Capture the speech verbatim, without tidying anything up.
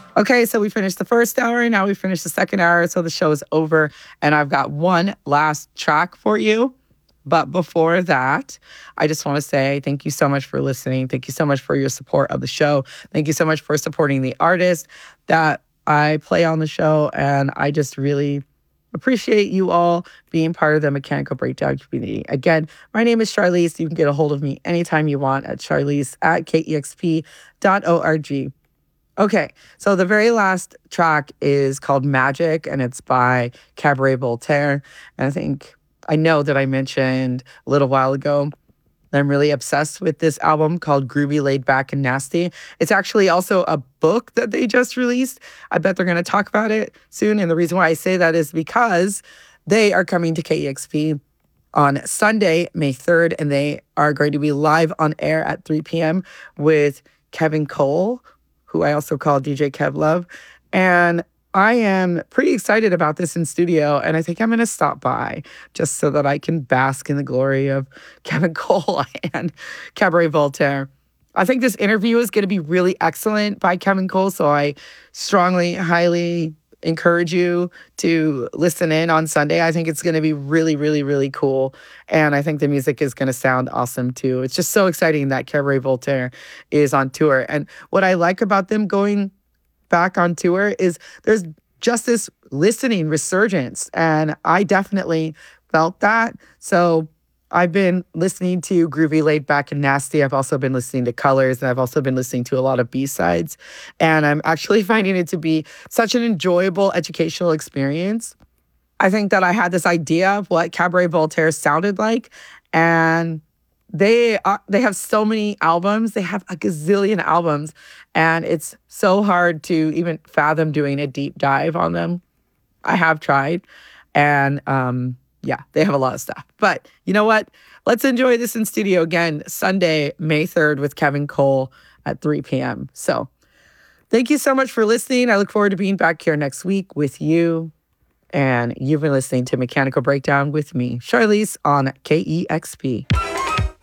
Okay, so we finished the first hour, and now we finished the second hour, so the show is over, and I've got one last track for you. But before that, I just want to say thank you so much for listening. Thank you so much for your support of the show. Thank you so much for supporting the artist that I play on the show, and I just really appreciate you all being part of the Mechanical Breakdown community. Again, my name is Charlize. You can get a hold of me anytime you want at charlize at kexp dot org. Okay, so the very last track is called Magic, and it's by Cabaret Voltaire. And I think, I know that I mentioned a little while ago that I'm really obsessed with this album called Groovy, Laid Back, and Nasty. It's actually also a book that they just released. I bet they're going to talk about it soon. And the reason why I say that is because they are coming to K E X P on Sunday, May third, and they are going to be live on air at three p.m. with Kevin Cole, who I also call D J Kev Love. And I am pretty excited about this in studio, and I think I'm going to stop by just so that I can bask in the glory of Kevin Cole and Cabaret Voltaire. I think this interview is going to be really excellent by Kevin Cole, so I strongly, highly encourage you to listen in on Sunday. I think it's going to be really, really, really cool. And I think the music is going to sound awesome too. It's just so exciting that Cabaret Voltaire is on tour. And what I like about them going back on tour is there's just this listening resurgence. And I definitely felt that. So I've been listening to Groovy, Laid Back, and Nasty. I've also been listening to Colors, and I've also been listening to a lot of B-sides. And I'm actually finding it to be such an enjoyable educational experience. I think that I had this idea of what Cabaret Voltaire sounded like, and they are, they have so many albums. They have a gazillion albums, and it's so hard to even fathom doing a deep dive on them. I have tried, and um, yeah, they have a lot of stuff. But you know what? Let's enjoy this in studio again, Sunday, May third, with Kevin Cole at three p.m. So thank you so much for listening. I look forward to being back here next week with you. And you've been listening to Mechanical Breakdown with me, Charlize, on K E X P.